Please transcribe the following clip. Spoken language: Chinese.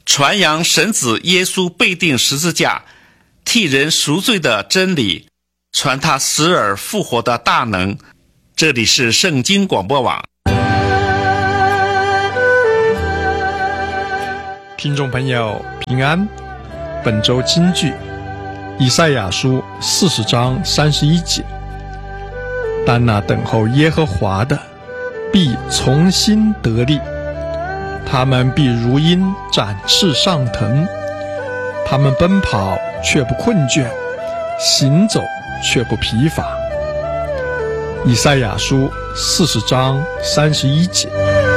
传扬神子耶稣被钉十字架替人赎罪的真理，传他死而复活的大能。这里是圣经广播网。 听众朋友平安，本周金句以赛亚书40章31节，但那等候耶和华的必重新得力，他们必如鹰展翅上腾，他们奔跑却不困倦，行走却不疲乏。以赛亚书40章31节。